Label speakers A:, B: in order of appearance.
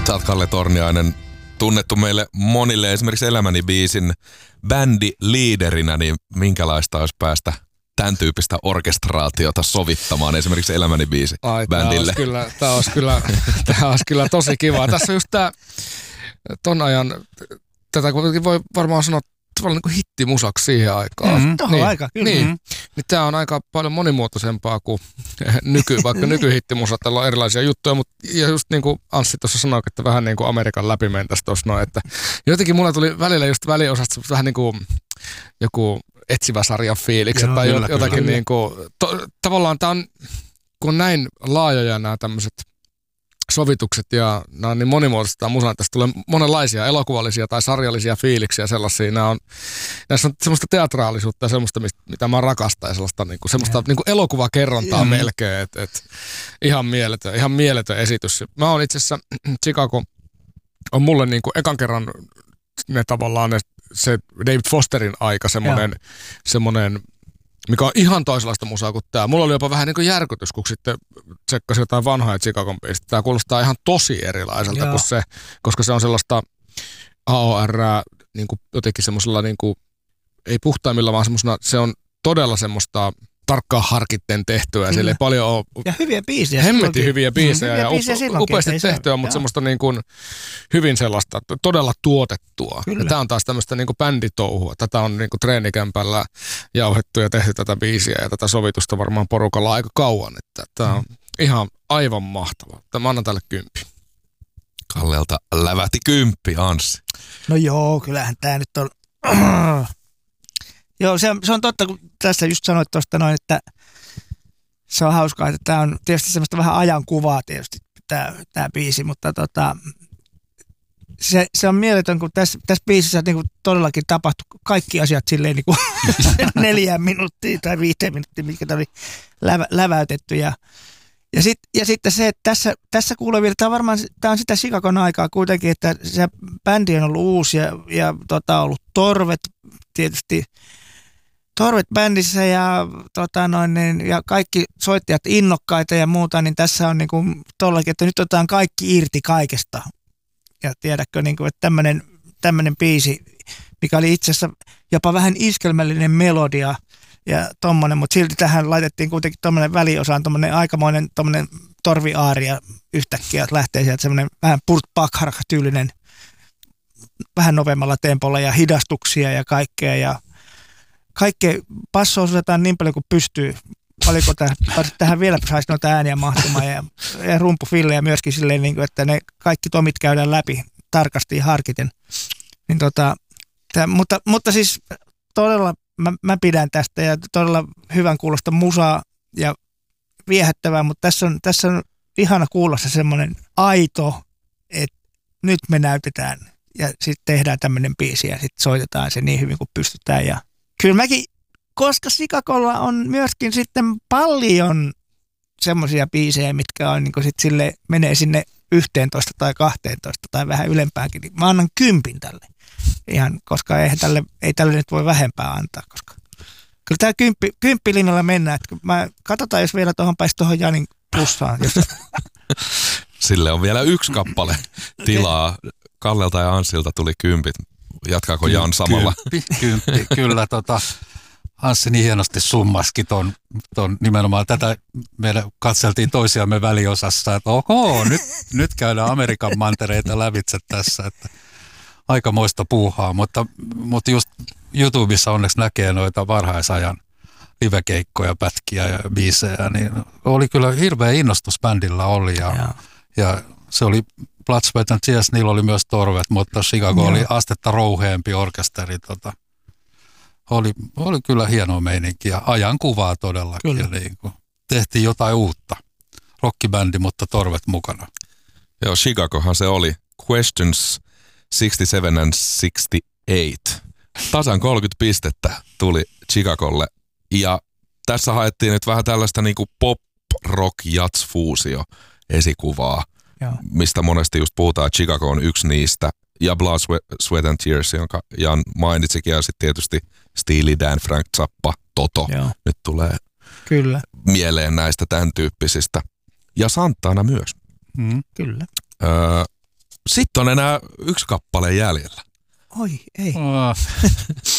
A: Sä oot Kalle Torniainen, tunnettu meille monille esimerkiksi Elämäni biisin bändiliiderinä, niin minkälaista olisi päästä tämän tyyppistä orkestraatiota sovittamaan esimerkiksi Elämäni biisi bändille?
B: Tämä olisi kyllä tosi kiva. Tässä on just ton ajan, tätä voi varmaan sanoa tavallaan niin kuin hittimusaksi siihen aikaan. Niin, tämä on aika paljon monimuotoisempaa kuin vaikka nykyhittimusat, tällä on erilaisia juttuja, mutta ja just niin kuin Anssi tuossa sanoi, että vähän niin kuin Amerikan läpi mentäisi tuossa noin, että jotenkin mulla tuli välillä just väliosasta vähän niin kuin joku etsivä sarjan fiilikset tai jotakin kyllä. Niin kuin, tavallaan tämä on, kun on näin laajoja nämä tämmöiset sovitukset ja nämä on niin monimuotoista musaan, tästä tulee monenlaisia elokuvallisia tai sarjallisia fiiliksiä sellaisia. Näissä on semmoista teatraalisuutta ja semmoista, mitä mä rakastan ja sellaista niin kuin, semmoista niin kuin elokuvakerrontaa melkein. Ihan mieletön esitys. Mä oon itse asiassa, Chicago on mulle niin kuin ekan kerran se David Fosterin aika semmoinen mikä on ihan toisenlaista musaa kuin tämä. Mulla oli jopa vähän niin kuin järkytys, kun sitten tsekkasin jotain vanhaa Chicagon biisistä. Tämä kuulostaa ihan tosi erilaiselta kuin se, koska se on sellaista AOR, niin kuin jotenkin semmoisella, niin kuin, ei puhtaimmilla, vaan semmoisena, se on todella semmoista tarkkaan harkitten tehtyä. Siellä ei paljon ole.
C: Ja hyviä biisejä.
B: Hemmetin hyviä biisejä ja upeasti tehtyä, mutta semmoista niin kuin hyvin sellaista todella tuotettua. Ja tämä on taas tämmöistä niin kuin bänditouhua. Tätä on niin kuin treenikämpällä jauhettu ja tehty tätä biisiä ja tätä sovitusta varmaan porukalla aika kauan. Että tämä on ihan aivan mahtavaa. Mä annan tälle 10.
A: Kallelta lävähti 10, Anssi.
C: No joo, kyllähän tämä nyt on. Joo, se on totta, kun tässä just sanoit tuosta noin, että se on hauskaa, että tämä on tietysti semmoista vähän ajankuvaa tietysti tämä biisi, mutta se on mieletön, kun tässä biisissä niin kuin todellakin tapahtui kaikki asiat silleen niin kuin 4 minuuttia tai 5 minuuttia, mitkä oli läväytetty ja sitten se, että tässä kuulee vielä, tämä on sitä Chicagon aikaa kuitenkin, että se bändi on ollut uusi ja ollut Torvet tietysti, Torvet bändissä ja kaikki soittajat innokkaita ja muuta, niin tässä on niinku tollakin, että nyt otetaan kaikki irti kaikesta. Ja tiedätkö, niinku, että tämmöinen biisi, mikä oli itse asiassa jopa vähän iskelmällinen melodia ja tommonen, mutta silti tähän laitettiin kuitenkin tommonen väliosaan, tommonen aikamoinen tommonen torviaaria yhtäkkiä, että lähtee sieltä semmoinen vähän Burt Bacharach-tyylinen, vähän nopeammalla tempolla ja hidastuksia ja kaikkea ja kaikkea passoa osutetaan niin paljon kuin pystyy. Paljonko tähän vielä saisi noita ääniä mahtumaan ja rumpufillejä myöskin silleen, niin kuin, että ne kaikki tomit käydään läpi tarkasti ja harkiten. Niin mutta siis todella mä pidän tästä ja todella hyvän kuulosta musaa ja viehättävää, mutta tässä on ihana kuulla se semmoinen aito, että nyt me näytetään ja sitten tehdään tämmöinen biisi ja sitten soitetaan se niin hyvin kuin pystytään ja kyllä mäkin, koska Chicagolla on myöskin sitten paljon semmoisia biisejä, mitkä on niin sit sille, menee sinne 11 tai 12 tai vähän ylempääkin, niin mä annan 10 tälle. Ihan, koska ei tälle nyt voi vähempää antaa, koska kyllä tämä 10 linjalla mennään. Katsotaan, jos vielä tuohon Janin plussaan.
A: Sille on vielä 1 kappale tilaa. Kallelta ja Anssilta tuli 10. Jatkaako Jan samalla?
D: 10. Kyllä, Anssi niin hienosti summaskin ton nimenomaan. Tätä meidän katseltiin toisiamme väliosassa, että nyt käydään Amerikan mantereita lävitse tässä, että aikamoista puuhaa, mutta just YouTubessa onneksi näkee noita varhaisajan livekeikkoja, pätkiä ja biisejä, niin oli kyllä hirveä innostus bändillä oli ja se oli Blood, Sweat and Tears, niillä oli myös Torvet, mutta Chicago oli astetta rouheampi orkesteri. Oli kyllä hienoa meininki ja ajankuvaa todellakin. Niin tehtiin jotain uutta. Rockibändi, mutta Torvet mukana.
A: Joo, Chicagohan se oli. Questions 67 and 68. Tasan 30 pistettä tuli Chicagolle. Ja tässä haettiin nyt vähän tällaista niinku pop-rock-jats-fuusio esikuvaa. Mistä monesti just puhutaan, että Chicago on yksi niistä, ja Blood, Sweat and Tears, jonka Jan mainitsikin, ja sitten tietysti Steely Dan, Frank Zappa, Toto, nyt tulee mieleen näistä tämän tyyppisistä. Ja Santana myös.
C: Kyllä.
A: Sitten on enää yksi kappale jäljellä.
C: Oi, ei.